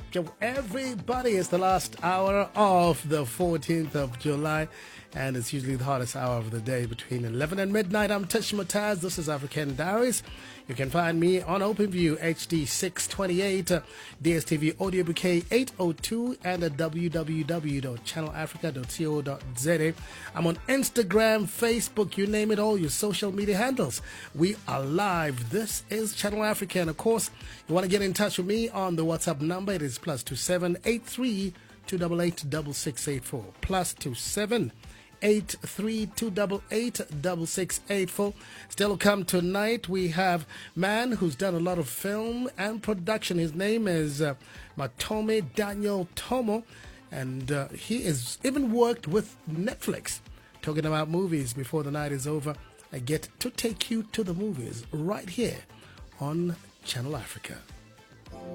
Everybody, it's the last hour of the 14th of July, and it's usually the hottest hour of the day between 11 and midnight. I'm Tish Mataz. This is African Diaries. You can find me on OpenView HD 628, DSTV Audio Bouquet 802, and at www.channelafrica.co.za. I'm on Instagram, Facebook, you name it, all your social media handles. We are live. This is Channel Africa, and of course, you want to get in touch with me on the WhatsApp number. It is +27 83 288 6684. +27 83 288 6684. Still to come tonight, we have man who's done a lot of film and production. His name is Matome Daniel Tomo, and he has even worked with Netflix. Talking about movies before the night is over, I get to take you to the movies right here on Channel Africa.